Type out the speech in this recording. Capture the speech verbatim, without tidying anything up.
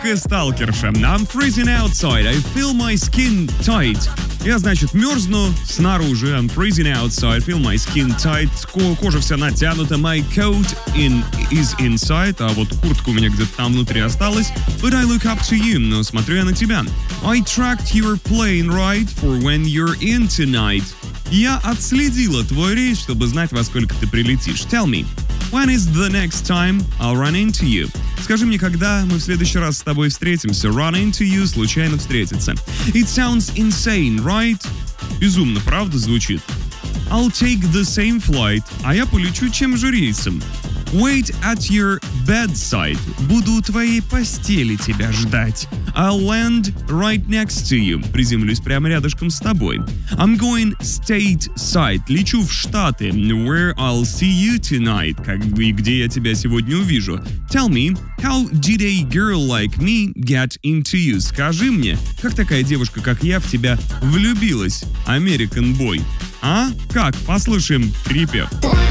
легкая сталкерша. I'm freezing outside, I feel my skin tight. Я, значит, мерзну снаружи. I'm freezing outside, feel my skin tight. Кожа вся натянута. My coat in, is inside. А вот куртка у меня где-то там внутри осталась. But I look up to you. Но смотрю я на тебя. I tracked your plane ride for when you're in tonight. Я отследила твой рейс, чтобы знать, во сколько ты прилетишь. Tell me, when is the next time I'll run into you? Скажи мне, когда мы в следующий раз с тобой встретимся. Run into you, случайно встретиться. It sounds insane, right? Безумно, правда, звучит? I'll take the same flight. А я полечу тем же рейсом. Wait at your bedside. Буду у твоей постели тебя ждать. I'll land right next to you. Приземлюсь прямо рядышком с тобой. I'm going stateside. Лечу в Штаты. Where I'll see you tonight. Как и где я тебя сегодня увижу. Tell me, how did a girl like me get into you? Скажи мне, как такая девушка, как я, в тебя влюбилась? American boy. А? Как? Послушаем припев.